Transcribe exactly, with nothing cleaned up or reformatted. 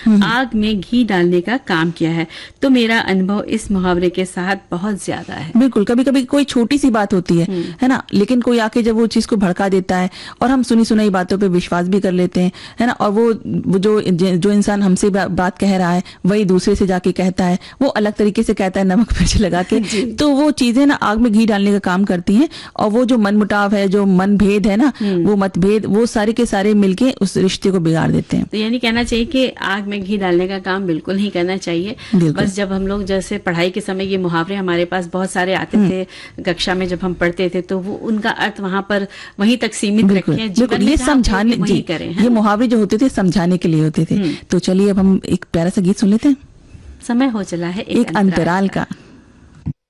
आग में घी डालने का काम किया है। तो मेरा अनुभव इस मुहावरे के साथ बहुत ज्यादा है। बिल्कुल, कभी कभी कोई छोटी सी बात होती है है ना, लेकिन कोई आके जब वो चीज को भड़का देता है और हम सुनी सुनाई बातों पे विश्वास भी कर लेते हैं, है ना, और वो, वो जो जो इंसान हमसे बा, बात कह रहा है वही दूसरे से जाके कहता है, वो अलग तरीके से कहता है नमक मिर्च लगा के। तो वो चीजें ना आग में घी डालने का काम करती हैं, और वो जो मनमुटाव है, जो मन भेद है ना, वो मतभेद, वो सारे के सारे मिलके उस रिश्ते को बिगाड़ देते हैं। तो यानी कहना चाहिए कि आग में घी डालने का काम बिल्कुल नहीं करना चाहिए। बस जब हम लोग जैसे पढ़ाई के समय ये मुहावरे हमारे पास बहुत सारे आते थे कक्षा में, जब हम पढ़ते थे, तो वो उनका अर्थ वहां पर वहीं तक सीमित रखें, जीवन में ये समझाने जी करें। ये मुहावरे जो होते थे समझाने के लिए होते थे। तो चलिए अब हम एक प्यारा सा गीत सुन लेते हैं। समय हो चला है एक, एक अंतराल का।